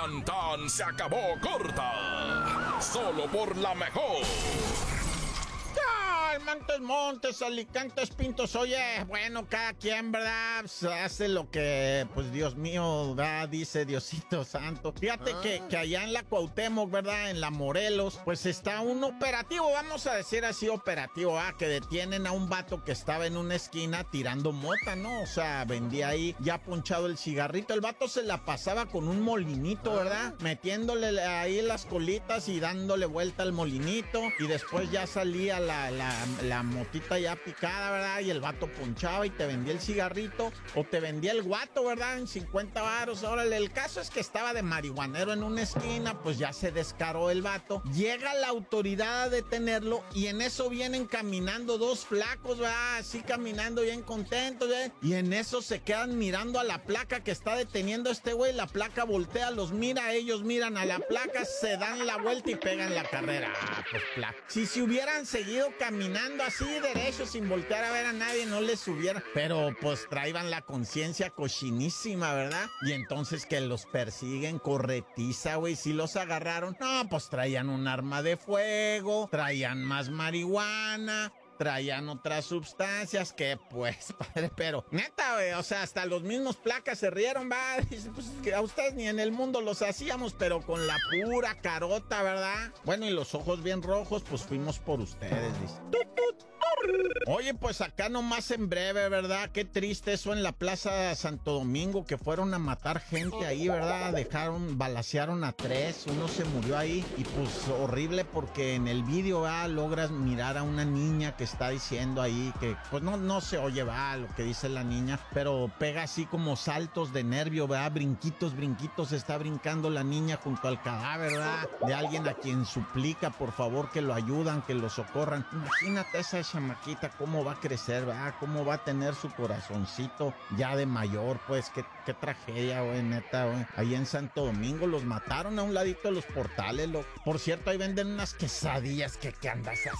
Tan tan se acabó corta. Solo por la mejor. Montes, Alicantes, Pintos. Oye, bueno, cada quien, ¿verdad? Pues hace lo que, pues Dios mío, ¿verdad? Dice Diosito Santo. Fíjate que allá en la Cuauhtémoc, ¿verdad? En la Morelos, pues está un operativo, vamos a decir así, operativo, que detienen a un vato que estaba en una esquina tirando mota, ¿no? O sea, vendía ahí ya ponchado el cigarrito. El vato se la pasaba con un molinito, ¿verdad? Metiéndole ahí las colitas y dándole vuelta al molinito. Y después ya salía la motita ya picada, ¿verdad? Y el vato ponchaba y te vendía el cigarrito o te vendía el guato, ¿verdad? En 50 varos. Órale, el caso es que estaba de marihuanero en una esquina, pues ya se descaró el vato. Llega la autoridad a detenerlo y en eso vienen caminando dos flacos, ¿verdad? Así caminando bien contentos, ¿verdad? Y en eso se quedan mirando a la placa que está deteniendo a este güey. La placa voltea, los mira, ellos miran a la placa, se dan la vuelta y pegan la carrera. Pues placa. Si se hubieran seguido caminando así derecho sin voltear a ver a nadie, no les hubiera, pero pues traían la conciencia cochinísima, ¿verdad? Y entonces que los persiguen, corretiza, güey. Si los agarraron, no, pues traían un arma de fuego, traían más marihuana, traían otras sustancias que, pues, padre, pero neta, güey, o sea, hasta los mismos placas se rieron, va, dice, pues, que a ustedes ni en el mundo los hacíamos, pero con la pura carota, ¿verdad? Bueno, y los ojos bien rojos, pues fuimos por ustedes, dice. ¡Tut, tut! Oye, pues acá nomás en breve, ¿verdad? Qué triste eso en la Plaza Santo Domingo, que fueron a matar gente ahí, ¿verdad? Balacearon a 3, uno se murió ahí y pues horrible porque en el vídeo, logras mirar a una niña que está diciendo ahí que, pues no se oye, lo que dice la niña, pero pega así como saltos de nervio, ¿verdad? Brinquitos, está brincando la niña junto al cadáver, ¿verdad? De alguien a quien suplica, por favor, que lo ayudan, que lo socorran. Imagínate esa chamaquita, cómo va a crecer, ¿verdad? Cómo va a tener su corazoncito ya de mayor, pues, qué tragedia, güey, neta, güey. Ahí en Santo Domingo los mataron a un ladito de los portales, loco. Por cierto, ahí venden unas quesadillas, ¿qué andas